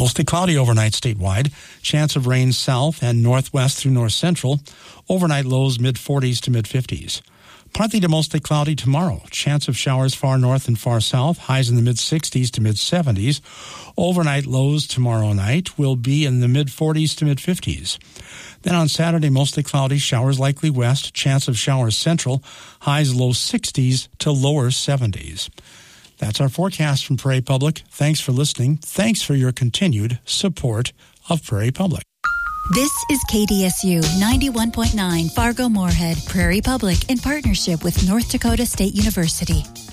Mostly cloudy overnight statewide. Chance of rain south and northwest through north central. Overnight lows mid-40s to mid-50s. Partly to mostly cloudy tomorrow. Chance of showers far north and far south. Highs in the mid-60s to mid-70s. Overnight lows tomorrow night will be in the mid-40s to mid-50s. Then on Saturday, mostly cloudy. Showers likely west. Chance of showers central. Highs low 60s to lower 70s. That's our forecast from Prairie Public. Thanks for listening. Thanks for your continued support of Prairie Public. This is KDSU 91.9 Fargo-Moorhead, Prairie Public, in partnership with North Dakota State University.